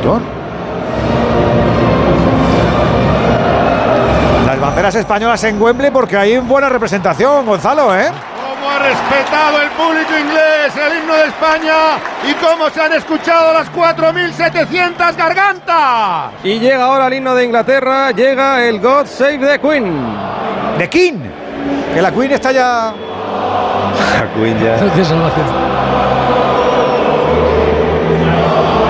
montón. Las banderas españolas en Wembley porque hay buena representación, Gonzalo, ¿eh? Cómo ha respetado el público inglés el himno de España y cómo se han escuchado las 4.700 gargantas. Y llega ahora el himno de Inglaterra, llega el God Save the Queen. The King, que la Queen está ya... La Queen ya... De salvación.